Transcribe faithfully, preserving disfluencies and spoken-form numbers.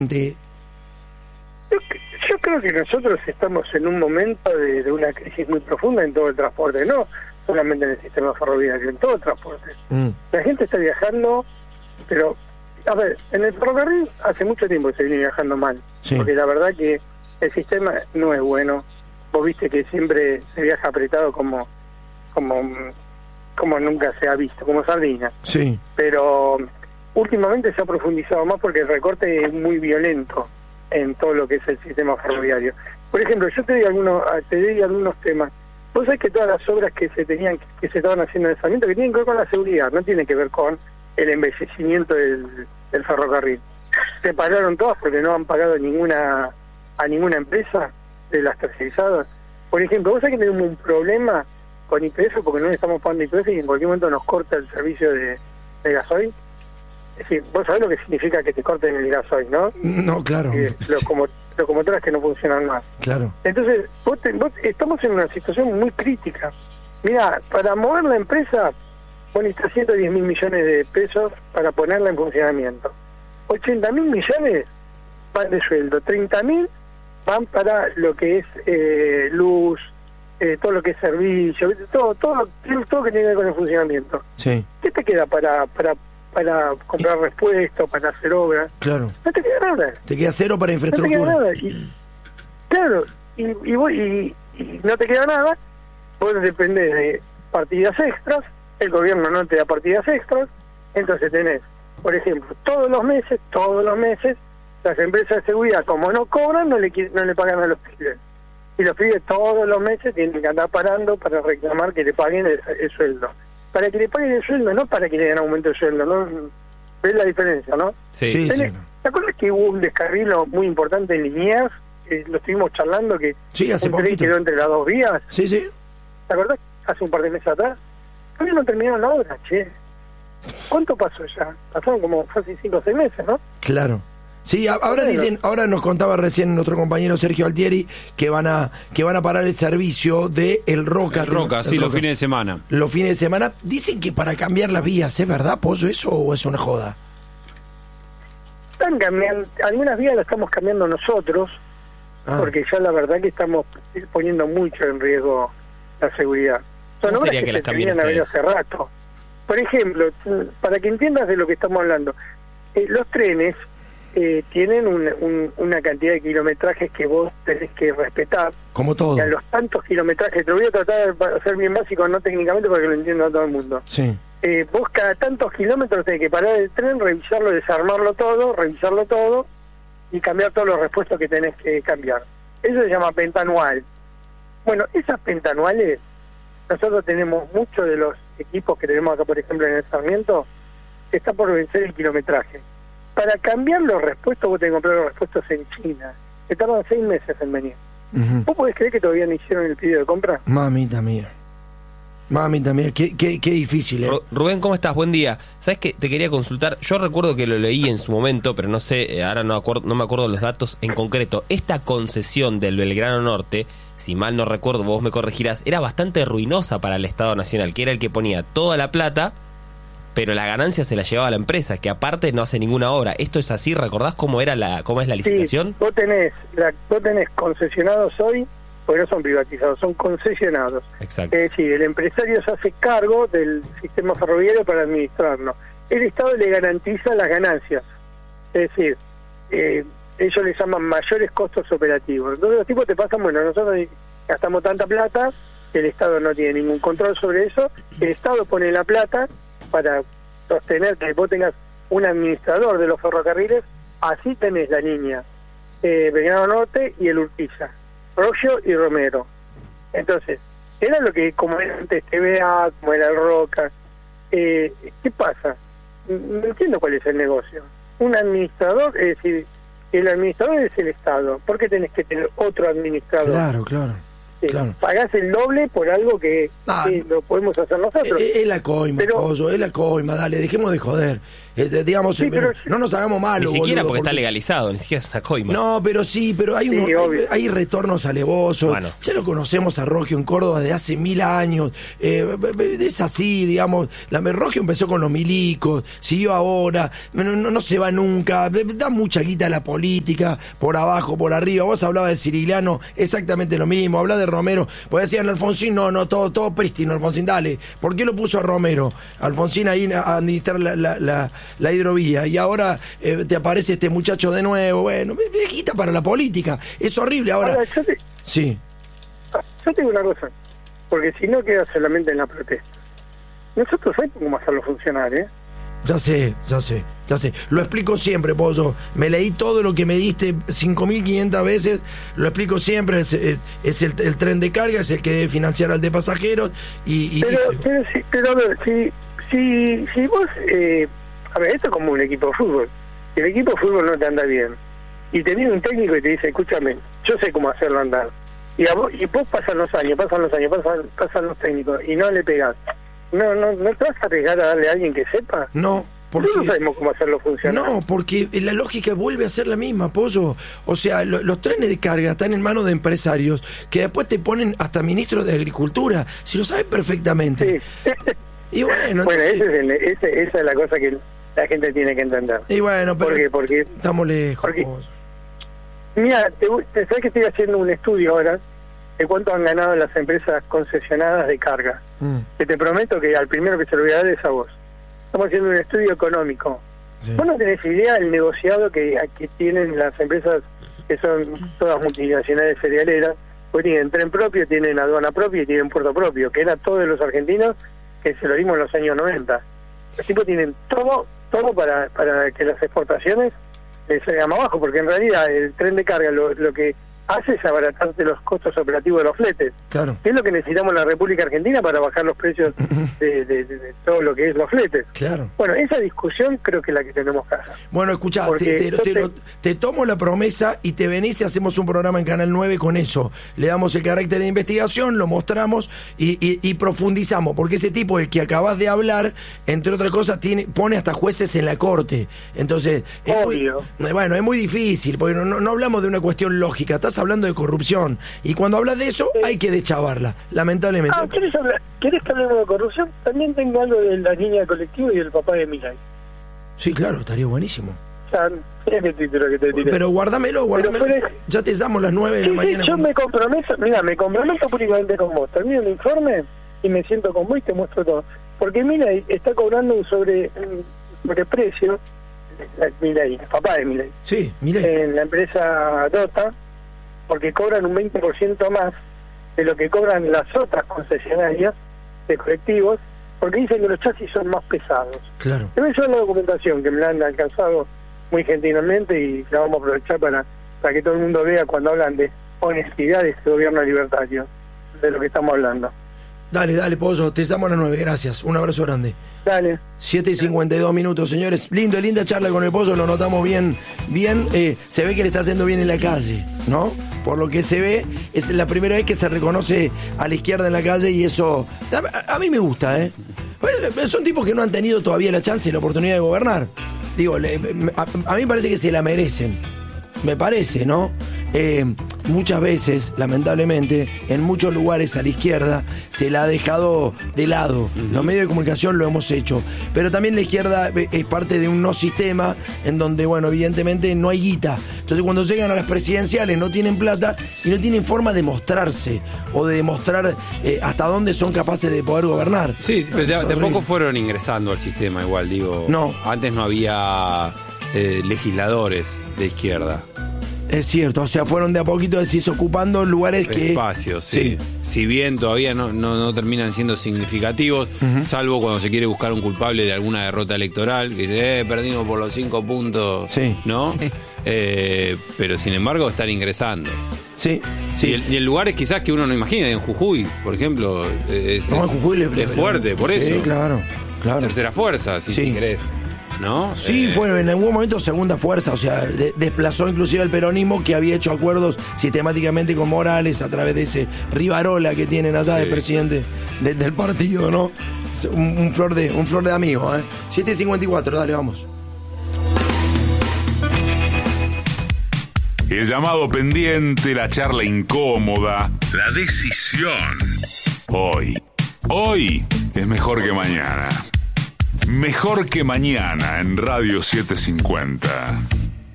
De... Yo, yo creo que nosotros estamos en un momento de, de una crisis muy profunda en todo el transporte, no solamente en el sistema ferroviario, en todo el transporte. Mm. La gente está viajando, pero, a ver, en el ferrocarril hace mucho tiempo que se viene viajando mal, sí. Porque la verdad que el sistema no es bueno. Vos viste que siempre se viaja apretado como como como nunca se ha visto, como sardina. Sí. Pero últimamente se ha profundizado más porque el recorte es muy violento en todo lo que es el sistema ferroviario. Por ejemplo, yo te doy algunos, te doy algunos temas. Vos sabés que todas las obras que se tenían, que se estaban haciendo en el Sarmiento, que tienen que ver con la seguridad, no tienen que ver con el embellecimiento del, del ferrocarril. Se pararon todas porque no han pagado ninguna a ninguna empresa de las tercerizadas. Por ejemplo, vos sabés que tenemos un problema con I P F porque no le estamos pagando I P F y en cualquier momento nos corta el servicio de, de gasoil. Es decir, vos sabés lo que significa que te corten el gasoil, ¿no? No, claro. Eh, los como, locomotoras que no funcionan más. Claro. Entonces, vos te, vos, estamos en una situación muy crítica. Mira, para mover la empresa, vos necesitas ciento diez mil millones de pesos para ponerla en funcionamiento. ochenta mil millones van de sueldo, treinta mil van para lo que es eh, luz, eh, todo lo que es servicio, todo, todo, todo que tiene que ver con el funcionamiento. Sí. ¿Qué te queda para para para comprar y... repuestos, para hacer obras? Claro. No te queda nada. Te queda cero para infraestructura. No te queda nada. Y, claro, y, y, vos, y, y no te queda nada, vos dependés de partidas extras, el gobierno no te da partidas extras, entonces tenés, por ejemplo, todos los meses, todos los meses, las empresas de seguridad, como no cobran, no le no le pagan a los pibes. Y los pibes todos los meses tienen que andar parando para reclamar que le paguen el, el sueldo. Para que le paguen el sueldo, no para que le den aumento de sueldo, ¿no? ¿Ves la diferencia, no? Sí, sí, sí. ¿Te acuerdas que hubo un descarrilo muy importante en Liniers? Eh, lo estuvimos charlando, que sí, hace un tren quedó entre las dos vías. Sí, sí. ¿Te acordás? Hace un par de meses atrás. Todavía no terminaron la obra, che. ¿Cuánto pasó ya? Pasaron como casi cinco o seis meses, ¿no? Claro. Sí, ahora dicen, ahora nos contaba recién nuestro compañero Sergio Altieri que van a que van a parar el servicio de El Roca. El Roca, el sí, Roca. Los fines de semana. Los fines de semana. Dicen que para cambiar las vías, ¿es verdad, Pollo, eso o es una joda? Están cambiando, algunas vías las estamos cambiando nosotros, ah. porque ya la verdad que estamos poniendo mucho en riesgo la seguridad. Son obras que, que se tenían a ver hace rato. Por ejemplo, para que entiendas de lo que estamos hablando, eh, los trenes eh, tienen un, un, una cantidad de kilometrajes que vos tenés que respetar. Como todo. Y a los tantos kilometrajes, te lo voy a tratar de hacer bien básico, no técnicamente, para que lo entienda todo el mundo. Sí. Eh, vos cada tantos kilómetros tenés que parar el tren, revisarlo, desarmarlo todo, revisarlo todo y cambiar todos los repuestos que tenés que cambiar. Eso se llama pentanual. Bueno, esas pentanuales, nosotros tenemos muchos de los equipos que tenemos acá, por ejemplo, en el Sarmiento, que está por vencer el kilometraje. Para cambiar los repuestos, vos tenés que comprar los repuestos en China, que tardan seis meses en venir. Uh-huh. ¿Vos podés creer que todavía no hicieron el pedido de compra? Mamita mía. Mamita mía, qué, qué, qué difícil, ¿eh? Rubén, ¿cómo estás? Buen día. ¿Sabes qué? Te quería consultar. Yo recuerdo que lo leí en su momento, pero no sé, ahora no, acuerdo, no me acuerdo los datos en concreto. Esta concesión del Belgrano Norte, si mal no recuerdo, vos me corregirás, era bastante ruinosa para el Estado Nacional, que era el que ponía toda la plata, pero la ganancia se la llevaba a la empresa, que aparte no hace ninguna obra. ¿Esto es así? ¿Recordás cómo era la cómo es la licitación? Sí, vos tenés, la, vos tenés concesionados hoy, porque no son privatizados, son concesionados. Exacto. Es decir, el empresario se hace cargo del sistema ferroviario para administrarlo. El Estado le garantiza las ganancias. Es decir, eh, ellos les llaman mayores costos operativos. Entonces los tipos te pasan, bueno, nosotros gastamos tanta plata, el Estado no tiene ningún control sobre eso, el Estado pone la plata para sostener que vos tengas un administrador de los ferrocarriles, así tenés la línea eh, Belgrano Norte y el Urquiza, Roggio y Romero. Entonces, era lo que, como era antes T V A, como era el Roca. Eh, ¿Qué pasa? No entiendo cuál es el negocio. Un administrador, es decir, el administrador es el Estado. ¿Por qué tenés que tener otro administrador? Claro, claro. Sí, claro. Pagás el doble por algo que Ah, sí, lo podemos hacer nosotros. Es, es la coima, Pero- pollo, es la coima, dale, dejemos de joder. Eh, digamos, Sí, eh, pero- no nos hagamos Ni malos, siquiera boludo, porque está porque- legalizado, ni siquiera es una coima. No, pero sí, pero hay, Sí, unos, hay, obvio. hay retornos alevosos. Bueno. Ya lo conocemos a Rogio en Córdoba de hace mil años. Eh, es así, digamos. La Rogio empezó con los milicos, siguió ahora, no, no, no se va nunca. Da mucha guita a la política, por abajo, por arriba. Vos hablabas de Cirigliano, exactamente lo mismo. Hablás de Romero, pues decían Alfonsín, no, no, todo, todo prístino, Alfonsín, dale. ¿Por qué lo puso a Romero? Alfonsín ahí a administrar la, la, la, la hidrovía. Y ahora eh, te aparece este muchacho de nuevo. Bueno, viejita para la política. Es horrible ahora. Ahora, yo te, Sí. yo te digo una cosa, porque si no queda solamente en la protesta. Nosotros sabemos cómo hacerlo funcionar, ¿eh? Ya sé, ya sé, ya sé. Lo explico siempre, Pollo. Me leí todo lo que me diste cinco mil quinientas veces. Lo explico siempre. Es, es- es el, el tren de carga, es el que debe financiar al de pasajeros. Y, y- Pero, pero, sí, pero a ver, si, si, si vos... Eh, a ver, esto es como un equipo de fútbol. Si el equipo de fútbol no te anda bien, y te viene un técnico y te dice, escúchame, yo sé cómo hacerlo andar. Y, a vos, y vos pasan los años, pasan los años, pasan, pasan los técnicos, y no le pegás. No, no, no te vas a arriesgar a darle a alguien que sepa. no, porque... Nosotros no sabemos cómo hacerlo funcionar. No, porque la lógica vuelve a ser la misma, Pollo. O sea, lo- los trenes de carga están en manos de empresarios que después te ponen hasta ministros de Agricultura. Si lo saben perfectamente. Sí. Y bueno, Bueno, entonces- ese es el- ese- esa es la cosa que la gente tiene que entender. y bueno, pero ¿Por qué? Porque, estamos lejos. porque- Pollo. mira, te, te sabes que estoy haciendo un estudio ahora de cuánto han ganado las empresas concesionadas de carga. Mm, Que te prometo que al primero que se lo voy a dar es a vos. Estamos haciendo un estudio económico. sí. Vos no tenés idea del negociado que, que tienen las empresas que son todas multinacionales cerealeras, pues tienen tren propio, tienen aduana propia y tienen puerto propio, que era todo de los argentinos que se lo dimos en los años noventa. Los tipos tienen todo, todo para, para que las exportaciones les salgan más abajo, porque en realidad el tren de carga lo, lo que hace es abaratarte los costos operativos de los fletes. Claro. ¿Qué es lo que necesitamos en la República Argentina para bajar los precios de, de- de- de todo lo que es los fletes? Claro. Bueno, esa discusión creo que es la que tenemos que hacer. Bueno, escuchá, Porque te, te- yo te te- lo- te tomo la promesa y te venís y hacemos un programa en Canal nueve con eso. Le damos el carácter de investigación, lo mostramos y, y- y profundizamos, porque ese tipo, el que acabas de hablar, entre otras cosas, tiene, pone hasta jueces en la corte. Entonces, es muy, Obvio. bueno, es muy difícil, porque no, no- no hablamos de una cuestión lógica, estás hablando de corrupción. Y cuando hablas de eso, hay que deschavarla, lamentablemente. Ah, ¿querés, hablar, ¿querés que hablemos de corrupción? También tengo algo de la línea colectiva y del papá de Milay. Sí, claro, estaría buenísimo. O sea, es el título que te tiré. Pero guárdamelo, guárdamelo. fuera- Ya te llamo a las nueve de la Sí, sí, mañana. yo me comprometo, mira, me comprometo públicamente con vos. Termino el informe y me siento con vos y te muestro todo. Porque Milay está cobrando un sobre un sobreprecio, eh, Milay, el papá de Milay, Sí, mire. en la empresa Dota, porque cobran un veinte por ciento más de lo que cobran las otras concesionarias de colectivos, porque dicen que los chasis son más pesados. Claro. Te voy a llevar la documentación que me la han alcanzado muy gentilmente y la vamos a aprovechar para, para que todo el mundo vea cuando hablan de honestidad de este gobierno libertario, de lo que estamos hablando. Dale, dale, Pollo, te llamo a las nueve, gracias. Un abrazo grande. Dale. siete y cincuenta y dos minutos, señores. Lindo, linda charla con el Pollo, lo notamos bien, bien. Eh, se ve que le está haciendo bien en la calle, ¿no? Por lo que se ve, es la primera vez que se reconoce a la izquierda en la calle y eso a, a mí me gusta, ¿eh? Pues, son tipos que no han tenido todavía la chance y la oportunidad de gobernar. Digo, le- a, a mí me parece que se la merecen. Me parece, ¿no? Eh, muchas veces, lamentablemente, en muchos lugares a la izquierda se la ha dejado de lado. Los medios de comunicación lo hemos hecho. Pero también la izquierda es parte de un no sistema en donde, bueno, evidentemente no hay guita. Entonces cuando llegan a las presidenciales no tienen plata y no tienen forma de mostrarse o de demostrar eh, hasta dónde son capaces de poder gobernar. Sí, pero Es de, horrible. tampoco fueron ingresando al sistema igual, digo. No. Antes no había eh, legisladores de izquierda. Es cierto, o sea, fueron de a poquito desocupando lugares que... Espacios, sí. Si bien todavía no, no, no terminan siendo significativos, salvo cuando se quiere buscar un culpable de alguna derrota electoral, que dice, eh, perdimos por los cinco puntos, Sí. ¿no? Eh, pero sin embargo están ingresando. Sí, Y, sí. el- y en lugares quizás que uno no imagina, en Jujuy, por ejemplo, es, No, es- en Jujuy le- es fuerte, por sí, eso. claro, claro. Tercera fuerza, si, Sí. si querés. ¿no? Sí, Eh, fue en algún momento segunda fuerza, o sea, de- desplazó inclusive al peronismo, que había hecho acuerdos sistemáticamente con Morales a través de ese Rivarola que tienen allá Sí. de presidente de- del partido, ¿no? Un, un flor de un flor de amigo, ¿eh? siete cincuenta y cuatro, dale, vamos. El llamado pendiente, la charla incómoda, la decisión. Hoy, hoy es mejor que mañana. Mejor que mañana en Radio setecientos cincuenta.